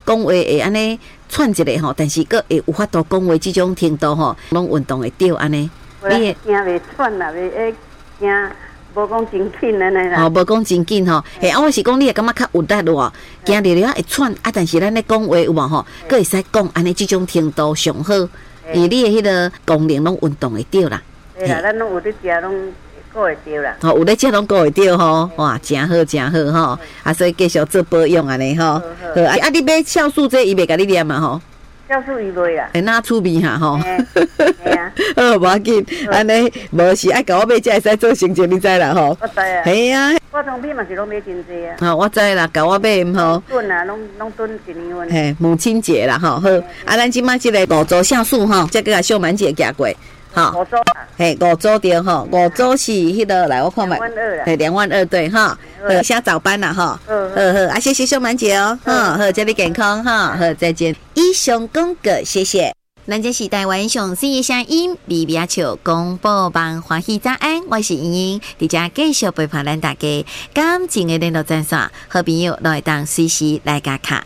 讲话会安尼喘一下吼，但是佫会有法度讲话即种程度吼，拢运动会到安尼。 你惊袂喘啦，袂惊。无讲真紧安尼啦， 无讲真紧吼，嘿，我是讲你会感觉较有力咯，惊着了会喘但是咱咧讲话有无吼，佫会使讲安尼即种程度上好，你的迄个功能拢运动会到啦。 对啦，咱拢有咧食，拢顾会到啦。 有咧食拢顾会到吼，哇，真好真好吼，所以继续做保养安尼吼。好，你买酵素这伊袂甲你念嘛吼？ 酵素伊袂啦， 会哪趣味哈吼？ 嘿啊， 无要紧，安尼无是爱甲我买，才会使做成绩，你知啦吼？ 我知啊。 系啊。 化妆品嘛是拢买真济啊。 我知啦，甲我买吼。 吨啊，拢吨1年份。 嘿，母亲节啦吼，好。咱即摆即个五洲酵素吼，再甲秀满姐行过。 五洲啊。 嘿，五洲对吼，五洲是迄个来我看卖。 22000啦。 嘿，22000对哈。先早班啦哈。好，谢谢秀满姐哦。好，祝你健康哈。好，再见。以上广告，谢谢。咱这是台湾上水的声音，微微笑广播网欢喜早安，我是莹莹，伫遮继续陪伴咱大家。感情的联络专线，好朋友都会当随时来加卡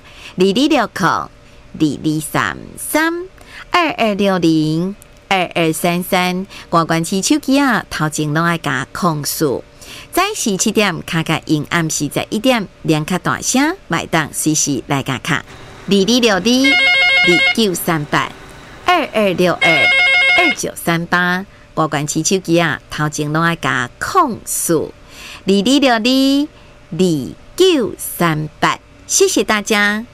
226022602233，关关起手机啊，头前拢爱加控诉。早时7点，卡卡因暗时在1点，两卡大声，买当随时来加卡2262293822622938，挂关起手机啊，头前拢爱加控诉22622938，谢谢大家。